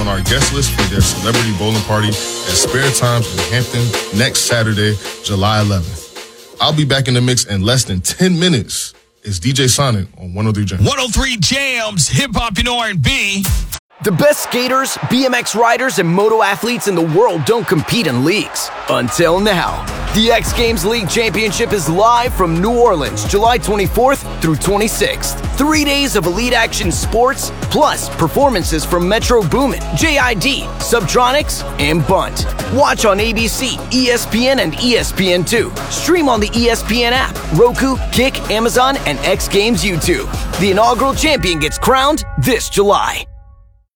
on our guest list for their celebrity bowling party at Spare Times in Hampton next Saturday, July 11th. I'll be back in the mix in less than 10 minutes. It's DJ Sonic on 103 Jams. 103 Jams, hip-hop and R&B. The best skaters, BMX riders, and moto athletes in the world don't compete in leagues. Until now. The X Games League Championship is live from New Orleans, July 24th through 26th. 3 days of elite action sports, plus performances from Metro Boomin, JID, Subtronics, and Bunt. Watch on ABC, ESPN, and ESPN2. Stream on the ESPN app, Roku, Kick, Amazon, and X Games YouTube. The inaugural champion gets crowned this July.